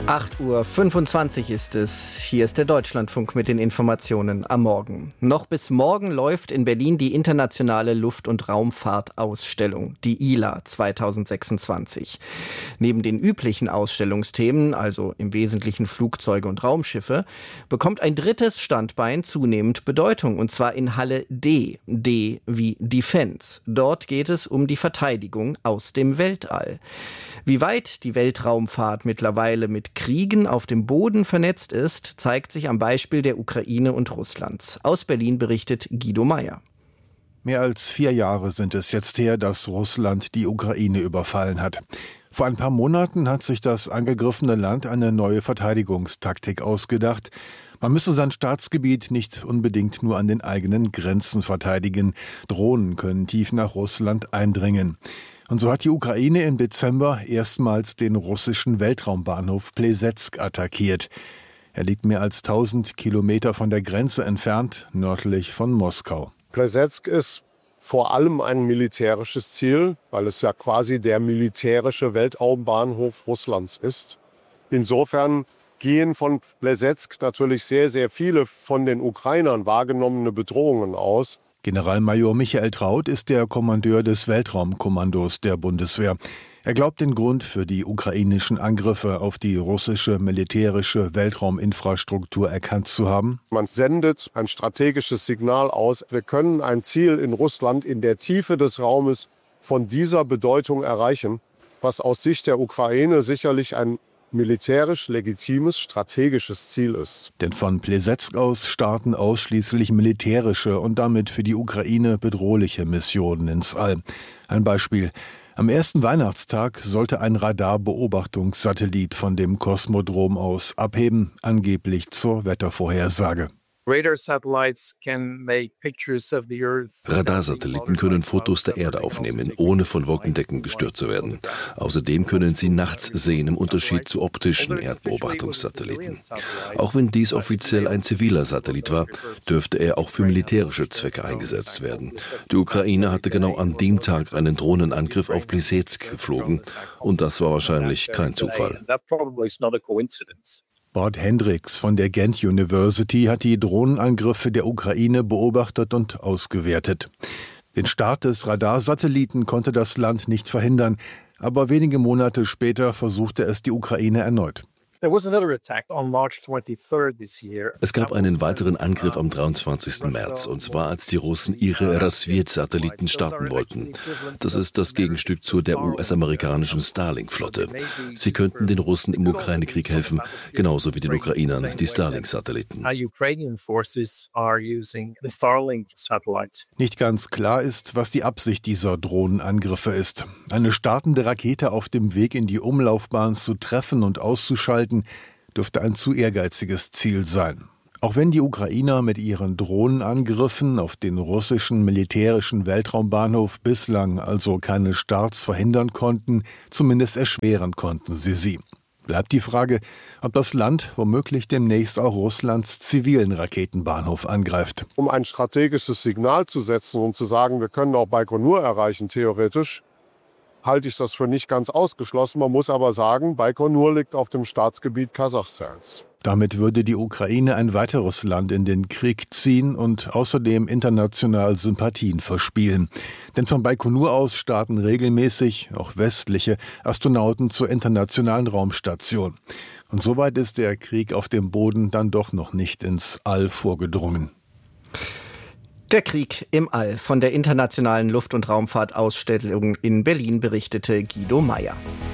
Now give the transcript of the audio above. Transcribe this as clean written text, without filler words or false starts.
8:25 Uhr ist es. Hier ist der Deutschlandfunk mit den Informationen am Morgen. Noch bis morgen läuft in Berlin die internationale Luft- und Raumfahrtausstellung, die ILA 2026. Neben den üblichen Ausstellungsthemen, also im Wesentlichen Flugzeuge und Raumschiffe, bekommt ein drittes Standbein zunehmend Bedeutung, und zwar in Halle D. D wie Defense. Dort geht es um die Verteidigung aus dem Weltall. Wie weit die Weltraumfahrt mittlerweile mit Kriegen auf dem Boden vernetzt ist, zeigt sich am Beispiel der Ukraine und Russlands. Aus Berlin berichtet Guido Meyer. Mehr als 4 Jahre sind es jetzt her, dass Russland die Ukraine überfallen hat. Vor ein paar Monaten hat sich das angegriffene Land eine neue Verteidigungstaktik ausgedacht. Man müsse sein Staatsgebiet nicht unbedingt nur an den eigenen Grenzen verteidigen. Drohnen können tief nach Russland eindringen. Und so hat die Ukraine im Dezember erstmals den russischen Weltraumbahnhof Plesetsk attackiert. Er liegt mehr als 1000 Kilometer von der Grenze entfernt, nördlich von Moskau. Plesetsk ist vor allem ein militärisches Ziel, weil es ja quasi der militärische Weltraumbahnhof Russlands ist. Insofern gehen von Plesetsk natürlich sehr, sehr viele von den Ukrainern wahrgenommene Bedrohungen aus. Generalmajor Michael Traut ist der Kommandeur des Weltraumkommandos der Bundeswehr. Er glaubt, den Grund für die ukrainischen Angriffe auf die russische militärische Weltrauminfrastruktur erkannt zu haben. Man sendet ein strategisches Signal aus. Wir können ein Ziel in Russland in der Tiefe des Raumes von dieser Bedeutung erreichen, was aus Sicht der Ukraine sicherlich ein militärisch legitimes strategisches Ziel ist. Denn von Plesetsk aus starten ausschließlich militärische und damit für die Ukraine bedrohliche Missionen ins All. Ein Beispiel: Am ersten Weihnachtstag sollte ein Radarbeobachtungssatellit von dem Kosmodrom aus abheben, angeblich zur Wettervorhersage. Radarsatelliten können Fotos der Erde aufnehmen, ohne von Wolkendecken gestört zu werden. Außerdem können sie nachts sehen, im Unterschied zu optischen Erdbeobachtungssatelliten. Auch wenn dies offiziell ein ziviler Satellit war, dürfte er auch für militärische Zwecke eingesetzt werden. Die Ukraine hatte genau an dem Tag einen Drohnenangriff auf Plesetsk geflogen, und das war wahrscheinlich kein Zufall. Bart Hendricks von der Ghent University hat die Drohnenangriffe der Ukraine beobachtet und ausgewertet. Den Start des Radarsatelliten konnte das Land nicht verhindern, aber wenige Monate später versuchte es die Ukraine erneut. Es gab einen weiteren Angriff am 23. März, und zwar als die Russen ihre Rasvjet-Satelliten starten wollten. Das ist das Gegenstück zu der US-amerikanischen Starlink-Flotte. Sie könnten den Russen im Ukraine-Krieg helfen, genauso wie den Ukrainern die Starlink-Satelliten. Nicht ganz klar ist, was die Absicht dieser Drohnenangriffe ist. Eine startende Rakete auf dem Weg in die Umlaufbahn zu treffen und auszuschalten, dürfte ein zu ehrgeiziges Ziel sein. Auch wenn die Ukrainer mit ihren Drohnenangriffen auf den russischen militärischen Weltraumbahnhof bislang also keine Starts verhindern konnten, zumindest erschweren konnten sie. Bleibt die Frage, ob das Land womöglich demnächst auch Russlands zivilen Raketenbahnhof angreift. Um ein strategisches Signal zu setzen und zu sagen, wir können auch Baikonur erreichen, theoretisch, halte ich das für nicht ganz ausgeschlossen. Man muss aber sagen, Baikonur liegt auf dem Staatsgebiet Kasachstans. Damit würde die Ukraine ein weiteres Land in den Krieg ziehen und außerdem international Sympathien verspielen. Denn von Baikonur aus starten regelmäßig auch westliche Astronauten zur internationalen Raumstation. Und soweit ist der Krieg auf dem Boden dann doch noch nicht ins All vorgedrungen. Der Krieg im All. Von der internationalen Luft- und Raumfahrtausstellung in Berlin berichtete Guido Meyer.